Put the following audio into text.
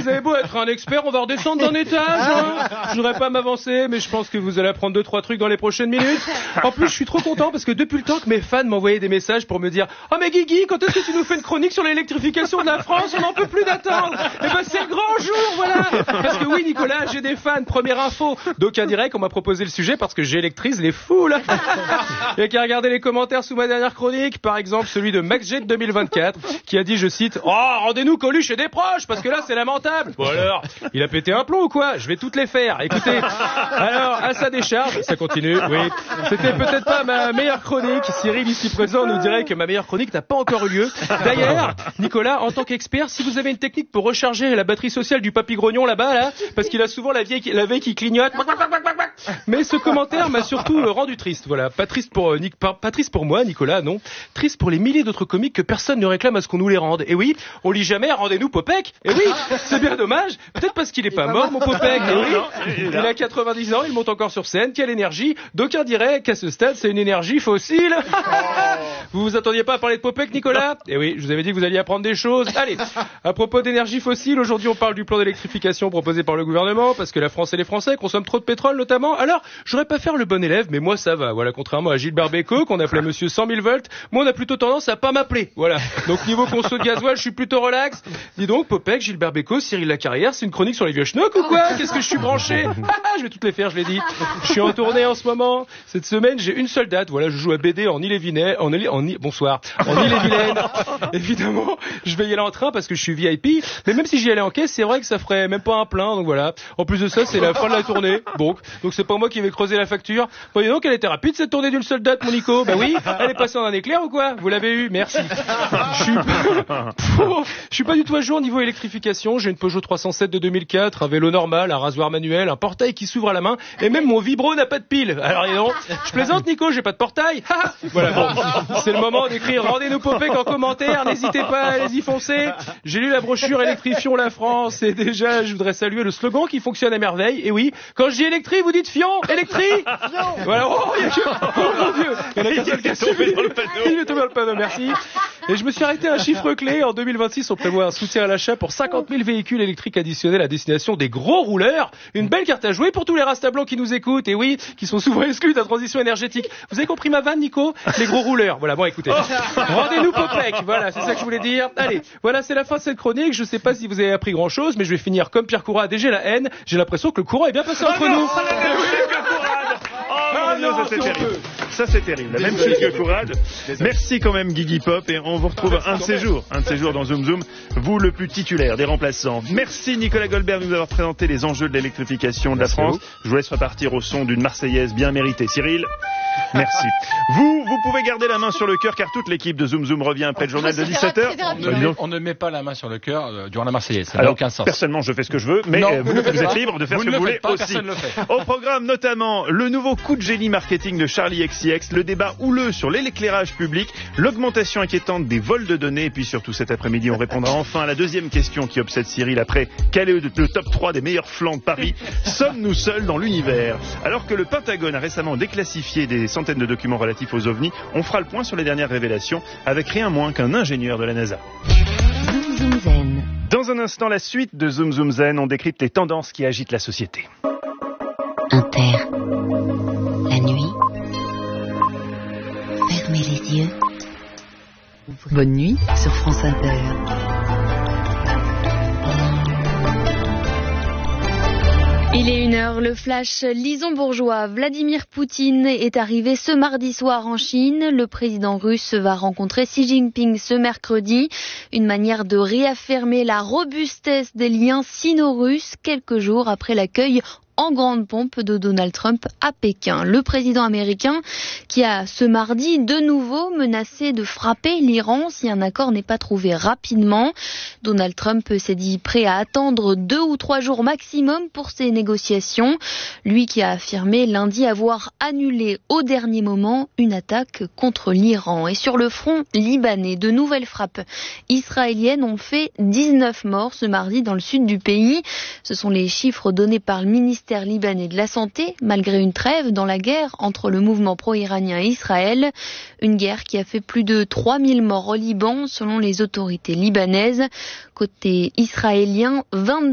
vous avez beau être un expert, on va redescendre d'un étage. Hein. Je voudrais pas m'avancer, mais je pense que vous allez apprendre 2-3 trucs dans les prochaines minutes. En plus, je suis trop content parce que depuis le temps que mes fans m'envoyaient des messages pour me dire « Oh mais Guigui, quand est-ce que tu nous fais une chronique sur l'électrification de la France? On n'en peut plus d'attendre !» Et ben c'est le grand jour, voilà. Parce que oui, Nicolas, j'ai des fans. Première info. D'aucuns diraient qu'on m'a proposé le sujet parce que j'électrise les foules. Il y a qu'à regarder les commentaires sous ma dernière chronique. Par exemple, celui de MaxJet 2024 qui a dit, je cite, « Oh, rendez-nous Coluche et des proches parce que là, c'est lamentable. » Bon alors, il a pété un plomb ou quoi? Je vais toutes les faire. Écoutez, alors, à sa décharge, ça continue, oui. C'était peut-être pas ma meilleure chronique. Cyril, ici présent, nous dirait que ma meilleure chronique n'a pas encore eu lieu. D'ailleurs, Nicolas, en tant qu'expert, si vous avez une technique pour recharger la batterie sociale du papy grognon là-bas, là, parce qu'il a souvent la veille qui clignote. Mais ce commentaire m'a surtout rendu triste. Voilà, pas triste pour moi, Nicolas, non. Triste pour les milliers d'autres comiques que personne ne réclame à ce qu'on nous les rende. Et oui, on lit jamais, rendez-nous Popek. Et oui, c'est bien dommage. Peut-être parce qu'il est pas mort, mon Popek. Et oui, il a 90 ans, il monte encore sur scène. Quelle énergie. D'aucuns diraient qu'à ce stade, c'est une énergie fossile. Vous vous attendiez pas à parler de Popek, Nicolas? Eh oui, je vous avais dit que vous alliez apprendre des choses. Allez, à propos d'énergie fossile, aujourd'hui on parle du plan d'électrification proposé par le gouvernement, parce que la France et les Français consomment trop de pétrole notamment. Alors, j'aurais pas faire le bon élève, mais moi ça va. Voilà, contrairement à Gilbert Bécaud, qu'on appelait monsieur 100 000 volts, moi on a plutôt tendance à pas m'appeler. Voilà. Donc niveau conso de gasoil, je suis plutôt relax. Dis donc, Popek, Gilbert Bécaud, Cyril Lacarrière, c'est une chronique sur les vieux schnocks ou quoi? Qu'est-ce que je suis branché? Je vais toutes les faire, je l'ai dit. Je suis en tournée en ce moment. Cette semaine, j'ai une seule date. Voilà, je joue à BD en Ille-et-Vilaine, en Ille-et-Vilaine. Évidemment, je vais y aller en train parce que je suis VIP. Mais même si j'y allais en caisse, c'est vrai que ça ferait même pas un plein. Donc voilà. En plus de ça, c'est la fin de la tournée. Donc c'est pas moi qui vais creuser la facture. Voyez donc, elle était rapide cette tournée d'une seule date, mon Nico. Ben oui, elle est passée en un éclair ou quoi? Vous l'avez eu, merci. Je suis pas du tout à jour niveau électrification. J'ai une Peugeot 307 de 2004, un vélo normal, un rasoir manuel, un portail qui s'ouvre à la main, et même mon vibro n'a pas de pile. Alors non, je plaisante, Nico, j'ai pas de portail. Voilà, bon, c'est le moment d'écrire rendez-nous Popek en commentaire, n'hésitez pas, allez-y foncez. J'ai lu la brochure Électrifions la France, et déjà je voudrais saluer le slogan qui fonctionne à merveille. Et oui, quand je dis électri, vous dites fion, électri. Voilà, oh mon Dieu, il y en a qu'un seul qui est tombé dans le panneau. Il est tombé dans le panneau, merci. Et je me suis arrêté à un chiffre clé. En 2026, on prévoit un soutien à l'achat pour 50 000 véhicules électriques additionnels à destination des gros rouleurs. Une belle carte à jouer pour tous les rastas blancs qui nous écoutent, et oui, qui sont souvent exclus de la transition énergétique. Vous avez compris ma vanne, Nico? Les gros rouleurs. Voilà, bon, écoutez. Rendez-nous Popek. Voilà, c'est ça que je voulais dire. Allez, voilà, c'est la fin de cette chronique. Je sais pas si vous avez appris grand chose, mais je vais finir comme Pierre Courade et j'ai la haine. J'ai l'impression que le courant est bien passé entre nous. Ça c'est terrible. Ça c'est terrible. La même chose que Courade. Merci quand même Guigui Pop et on vous retrouve un de ces jours dans Zoom Zoom. Vous le plus titulaire des remplaçants. Merci Nicolas Goldberg de nous avoir présenté les enjeux de l'électrification de la France. Je vous laisse repartir au son d'une Marseillaise bien méritée. Cyril, merci. Vous pouvez garder la main sur le cœur car toute l'équipe de Zoom Zoom revient après le journal de 17h. On ne met pas la main sur le cœur durant la Marseillaise. Ça n'a aucun sens. Personnellement, je fais ce que je veux, mais vous êtes libre de faire ce que vous voulez aussi. Au programme notamment le nouveau coup de génie marketing de Charlie XCX, le débat houleux sur l'éclairage public, l'augmentation inquiétante des vols de données, et puis surtout cet après-midi, on répondra enfin à la deuxième question qui obsède Cyril après quel est le top 3 des meilleurs flancs de Paris? Sommes-nous seuls dans l'univers? Alors que le Pentagone a récemment déclassifié des centaines de documents relatifs aux ovnis, on fera le point sur les dernières révélations avec rien moins qu'un ingénieur de la NASA. Zoom Zoom Zen. Dans un instant, la suite de Zoom Zoom Zen, on décrypte les tendances qui agitent la société. Inter. La nuit. Fermez les yeux. Bonne nuit sur France Inter. Il est 1h, le flash Lison bourgeois. Vladimir Poutine est arrivé ce mardi soir en Chine. Le président russe va rencontrer Xi Jinping ce mercredi. Une manière de réaffirmer la robustesse des liens sino-russes quelques jours après l'accueil en grande pompe de Donald Trump à Pékin. Le président américain qui a ce mardi de nouveau menacé de frapper l'Iran si un accord n'est pas trouvé rapidement. Donald Trump s'est dit prêt à attendre 2 ou 3 jours maximum pour ces négociations. Lui qui a affirmé lundi avoir annulé au dernier moment une attaque contre l'Iran. Et sur le front libanais, de nouvelles frappes israéliennes ont fait 19 morts ce mardi dans le sud du pays. Ce sont les chiffres donnés par le ministère libanais de la Santé, malgré une trêve dans la guerre entre le mouvement pro-iranien et Israël. Une guerre qui a fait plus de 3000 morts au Liban, selon les autorités libanaises. Côté israélien, 22